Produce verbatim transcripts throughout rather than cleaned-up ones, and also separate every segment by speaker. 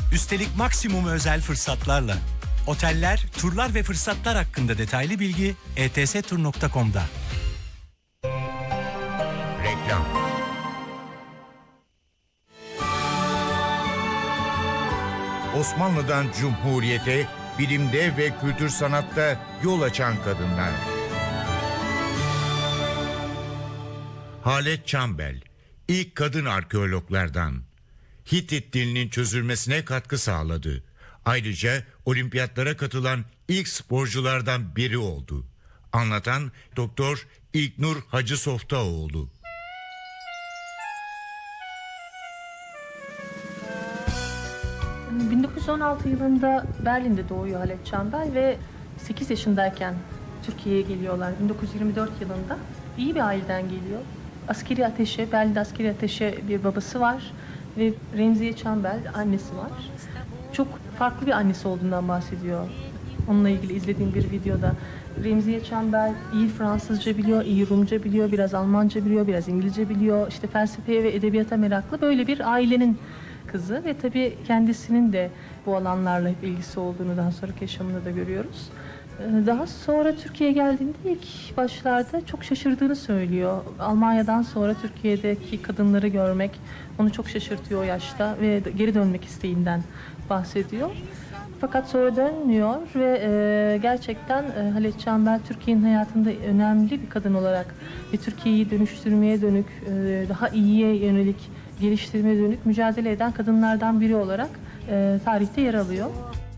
Speaker 1: Üstelik maksimum özel fırsatlarla. Oteller, turlar ve fırsatlar hakkında detaylı bilgi e t s tur nokta com'da.
Speaker 2: Reklam. Osmanlı'dan Cumhuriyete, bilimde ve kültür sanatta yol açan kadınlar. Halet Çambel, ilk kadın arkeologlardan. Hitit dilinin çözülmesine katkı sağladı. Ayrıca olimpiyatlara katılan ilk sporculardan biri oldu. Anlatan Doktor İlknur Hacı Softaoğlu.
Speaker 3: bin dokuz yüz on altı yılında Berlin'de doğuyor Halet Çambel ve sekiz yaşındayken Türkiye'ye geliyorlar. bin dokuz yüz yirmi dört yılında iyi bir aileden geliyor. Askeri ateşe, Berlin'de askeri ateşe bir babası var ve Remziye Çambel annesi var. Çok farklı bir annesi olduğundan bahsediyor. Onunla ilgili izlediğim bir videoda. Remziye Çambel iyi Fransızca biliyor, iyi Rumca biliyor, biraz Almanca biliyor, biraz İngilizce biliyor. İşte felsefeye ve edebiyata meraklı böyle bir ailenin kızı ve tabii kendisinin de bu alanlarla hep ilgisi olduğunu daha sonraki yaşamında da görüyoruz. Daha sonra Türkiye'ye geldiğinde ilk başlarda çok şaşırdığını söylüyor. Almanya'dan sonra Türkiye'deki kadınları görmek onu çok şaşırtıyor o yaşta ve geri dönmek isteğinden bahsediyor. Fakat sonra dönmüyor ve e, gerçekten e, Halet Çambel Türkiye'nin hayatında önemli bir kadın olarak ve Türkiye'yi dönüştürmeye dönük, e, daha iyiye yönelik geliştirmeye dönük mücadele eden kadınlardan biri olarak e, tarihte yer alıyor.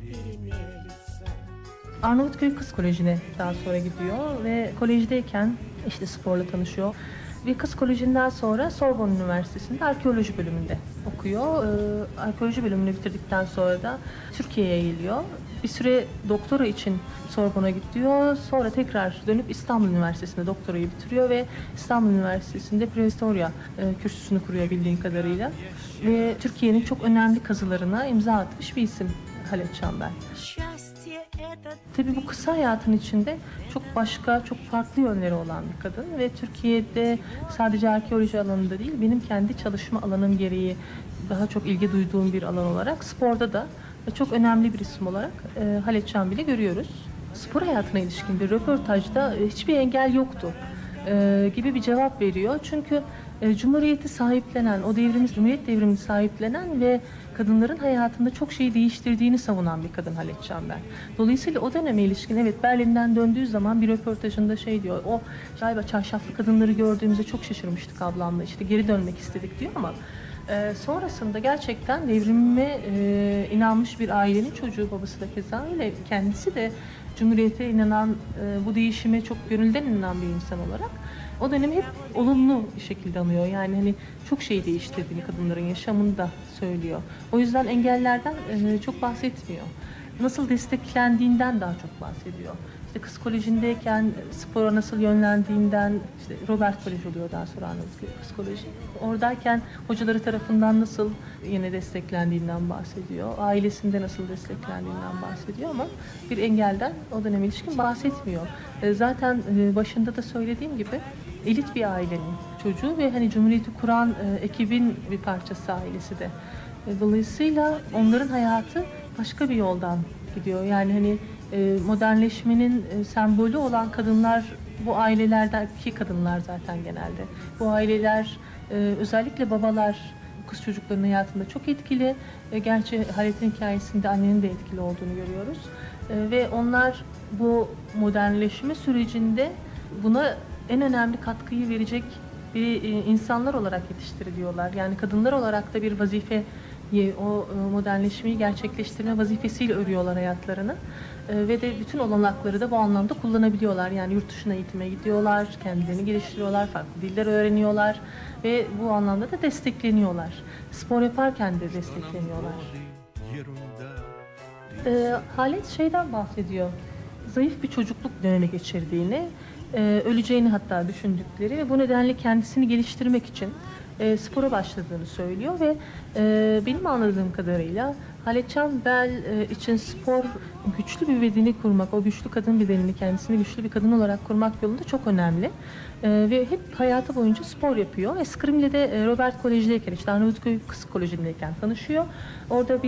Speaker 3: Arnavutköy Kız Koleji'ne daha sonra gidiyor ve kolejdeyken işte sporla tanışıyor. Ve Kız Koleji'nden sonra Sorbonne Üniversitesi'nde arkeoloji bölümünde okuyor. Ee, arkeoloji bölümünü bitirdikten sonra da Türkiye'ye geliyor. Bir süre doktora için Sorbonne'a gidiyor. Sonra tekrar dönüp İstanbul Üniversitesi'nde doktorayı bitiriyor ve İstanbul Üniversitesi'nde prehistorya e, kürsüsünü kuruyor bildiğin kadarıyla. Ve Türkiye'nin çok önemli kazılarına imza atmış bir isim Halet Çambel. Tabii bu kısa hayatın içinde çok başka, çok farklı yönleri olan bir kadın ve Türkiye'de sadece arkeoloji alanında değil, benim kendi çalışma alanım gereği daha çok ilgi duyduğum bir alan olarak sporda da çok önemli bir isim olarak e, Halet Çambel'i görüyoruz. Spor hayatına ilişkin bir röportajda e, hiçbir engel yoktu e, gibi bir cevap veriyor. Çünkü e, Cumhuriyeti sahiplenen, o devrimiz, Cumhuriyet devrimini sahiplenen ve kadınların hayatında çok şeyi değiştirdiğini savunan bir kadın Halet Çambel. Dolayısıyla o döneme ilişkin evet Berlin'den döndüğü zaman bir röportajında şey diyor, o galiba çarşaflı kadınları gördüğümüzde çok şaşırmıştık ablamla, işte geri dönmek istedik diyor ama e, sonrasında gerçekten devrime e, inanmış bir ailenin çocuğu, babası da keza öyle, kendisi de Cumhuriyete inanan, e, bu değişime çok gönülden inanan bir insan olarak o dönemi hep olumlu bir şekilde anıyor. Yani hani çok şey değiştirdiğini kadınların yaşamında söylüyor. O yüzden engellerden e, çok bahsetmiyor. Nasıl desteklendiğinden daha çok bahsediyor. İşte Kız Koleji'ndeyken spora nasıl yönlendiğinden, işte Robert Kolej oluyor daha sonra Arnavutköy Kız Koleji. Oradayken hocaları tarafından nasıl yine desteklendiğinden bahsediyor. Ailesinde nasıl desteklendiğinden bahsediyor ama bir engelden o döneme ilişkin bahsetmiyor. E, zaten e, başında da söylediğim gibi elit bir ailenin çocuğu ve hani Cumhuriyeti kuran e, ekibin bir parçası ailesi de. E, dolayısıyla onların hayatı başka bir yoldan gidiyor. Yani hani e, modernleşmenin e, sembolü olan kadınlar, bu ailelerdeki kadınlar zaten genelde. Bu aileler e, özellikle babalar kız çocuklarının hayatında çok etkili. E, gerçi Halet'in hikayesinde annenin de etkili olduğunu görüyoruz. E, ve onlar bu modernleşme sürecinde buna en önemli katkıyı verecek bir insanlar olarak yetiştiriliyorlar. Yani kadınlar olarak da bir vazife, o modernleşmeyi gerçekleştirme vazifesiyle örüyorlar hayatlarını. Ve de bütün olanakları da bu anlamda kullanabiliyorlar. Yani yurt dışına eğitime gidiyorlar, kendilerini geliştiriyorlar, farklı diller öğreniyorlar ve bu anlamda da destekleniyorlar. Spor yaparken de destekleniyorlar. E, Halet şeyden bahsediyor, zayıf bir çocukluk dönemi geçirdiğini, e, öleceğini hatta düşündükleri ve bu nedenle kendisini geliştirmek için e, spora başladığını söylüyor ve e, benim anladığım kadarıyla Halet Çambel e, için spor güçlü bir bedeni kurmak, o güçlü kadın bedenini kendisini güçlü bir kadın olarak kurmak yolunda çok önemli. E, ve hep hayatı boyunca spor yapıyor. Eskrim'le de e, Robert Kolej'deyken, işte Arnavutköy Kız Koleji'ndeyken tanışıyor. Orada bir